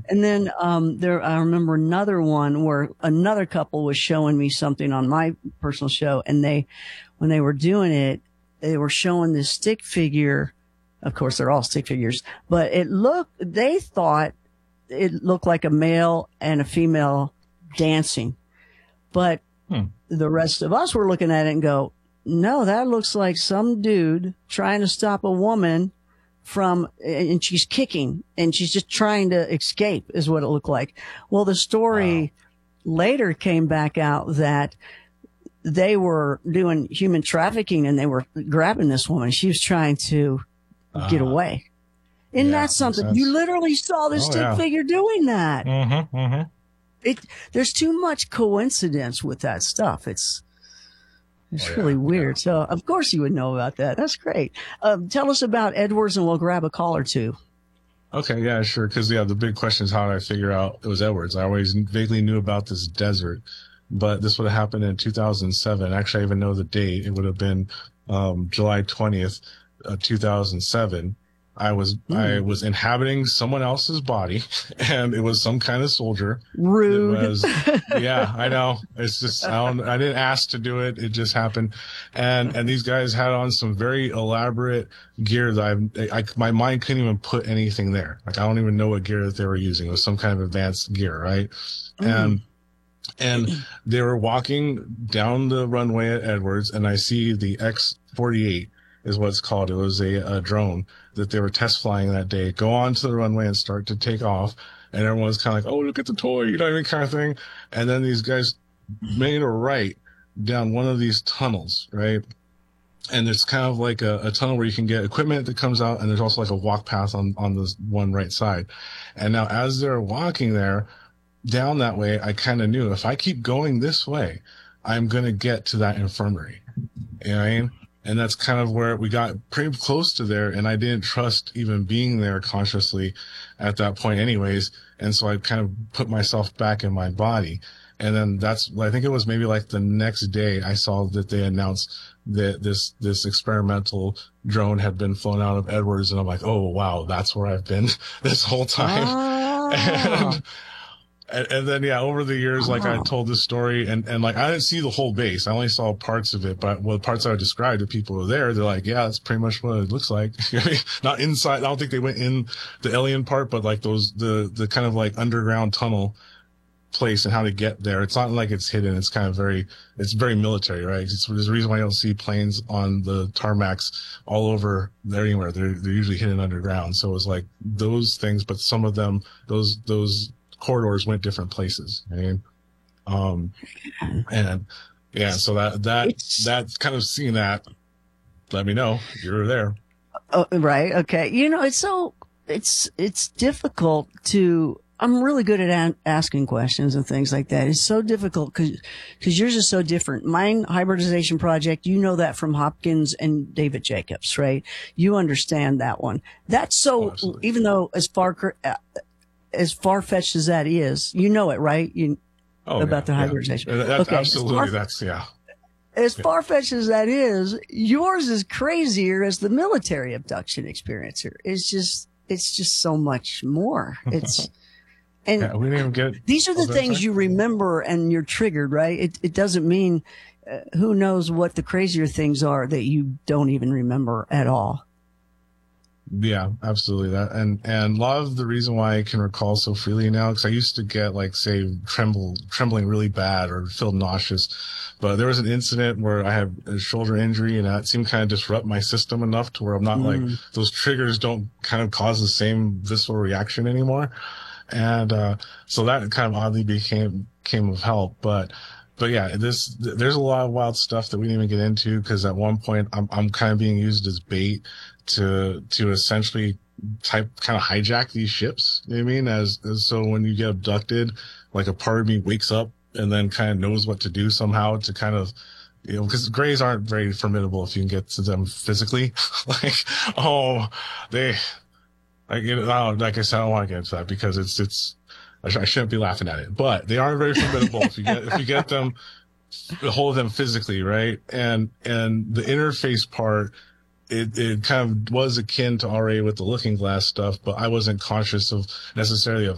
And then I remember another one where another couple was showing me something on my personal show, and when they were doing it, they were showing this stick figure. Of course, they're all stick figures, but they thought it looked like a male and a female dancing. But the rest of us were looking at it and go, no, that looks like some dude trying to stop a woman and she's kicking and she's just trying to escape is what it looked like. Well, the story later came back out that they were doing human trafficking and they were grabbing this woman. She was trying to get away. Isn't that something? You literally saw this stick figure doing that. Mm-hmm, mm-hmm. There's too much coincidence with that stuff. It's really weird. Yeah. So, of course, you would know about that. That's great. Tell us about Edwards, and we'll grab a call or two. Okay, yeah, sure. Because, the big question is, how did I figure out it was Edwards? I always vaguely knew about this desert, but this would have happened in 2007. Actually, I even know the date. It would have been July 20th, 2007. I was inhabiting someone else's body, and it was some kind of soldier. Rude. Yeah, I know. It's just, I didn't ask to do it. It just happened. And these guys had on some very elaborate gear that my mind couldn't even put anything there. Like, I don't even know what gear that they were using. It was some kind of advanced gear, right? And they were walking down the runway at Edwards, and I see the X-48 is what it's called. It was a drone that they were test flying that day, go onto the runway and start to take off. And everyone's kind of like, oh, look at the toy, you know what I mean, kind of thing. And then these guys made a right down one of these tunnels, right? And there's kind of like a tunnel where you can get equipment that comes out, and there's also like a walk path on this one right side. And now as they're walking there down that way, I kind of knew if I keep going this way, I'm going to get to that infirmary. You know what I mean? And that's kind of where we got pretty close to there, and I didn't trust even being there consciously at that point anyways. And so I kind of put myself back in my body. And then I think it was maybe like the next day I saw that they announced that this experimental drone had been flown out of Edwards. And I'm like, oh, wow, that's where I've been this whole time. And then, over the years, like I told this story and like I didn't see the whole base. I only saw parts of it, but the parts I described to people who were there, they're like, yeah, that's pretty much what it looks like. Not inside. I don't think they went in the alien part, but like the kind of like underground tunnel place and how to get there. It's not like it's hidden. It's kind of it's very military, right? There's a reason why you don't see planes on the tarmacs all over there anywhere. They're usually hidden underground. So it was like those things, but some of them, those corridors went different places. And so that's kind of seeing that. Let me know if you're there. Oh, right. Okay. It's difficult to, I'm really good at asking questions and things like that. It's so difficult because yours is so different. Mine, hybridization project, you know that from Hopkins and David Jacobs, right? You understand that one. That's so, even though as far-fetched as that is, you know it, right? About the hybridization. Yeah. That's absolutely, as far-fetched as that is, yours is crazier as the military abduction experience here. It's just so much more. We didn't even get these are the things you remember and you're triggered, right? It doesn't mean, who knows what the crazier things are that you don't even remember at all. Yeah, absolutely. That and a lot of the reason why I can recall so freely now, because I used to get like, say, trembling really bad or feel nauseous. But there was an incident where I had a shoulder injury, and that seemed kind of disrupt my system enough to where I'm not like, those triggers don't kind of cause the same visceral reaction anymore. And so that kind of oddly came of help. But yeah, there's a lot of wild stuff that we didn't even get into, because at one point I'm kind of being used as bait to essentially kind of hijack these ships. You know what I mean? As so when you get abducted, like a part of me wakes up and then kind of knows what to do somehow to kind of, because Greys aren't very formidable if you can get to them physically. Like like I said, I don't want to get into that because I shouldn't be laughing at it, but they aren't very formidable if you get them, hold them physically, right? And the interface part, it kind of was akin to RA with the Looking Glass stuff, but I wasn't conscious of necessarily of